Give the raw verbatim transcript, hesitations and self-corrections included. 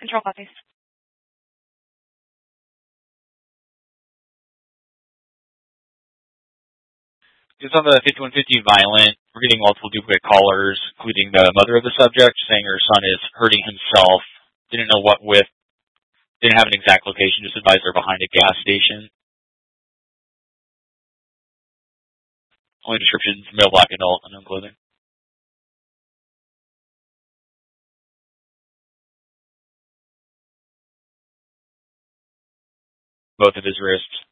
Control copies. Just on the fifty-one fifty violent, we're getting multiple duplicate callers, including the mother of the subject, saying her son is hurting himself. Didn't know what with. Didn't have an exact location, just advised they're behind a gas station. Only descriptions, male, black, adult, unknown clothing. Both of his wrists.